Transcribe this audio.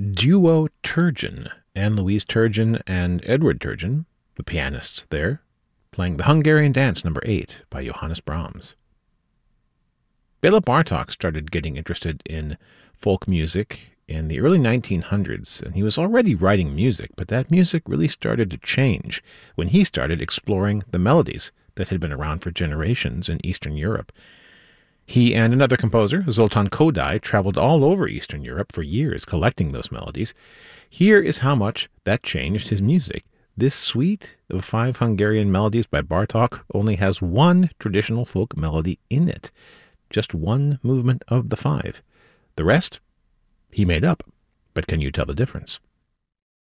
Duo Turgeon, Anne-Louise Turgeon and Edward Turgeon, the pianists there, playing the Hungarian Dance No. 8 by Johannes Brahms. Bela Bartok started getting interested in folk music in the early 1900s, and he was already writing music, but that music really started to change when he started exploring the melodies that had been around for generations in Eastern Europe. He and another composer, Zoltán Kodály, traveled all over Eastern Europe for years collecting those melodies. Here is how much that changed his music. This suite of 5 Hungarian melodies by Bartók only has one traditional folk melody in it, just one movement of the 5. The rest, he made up. But can you tell the difference?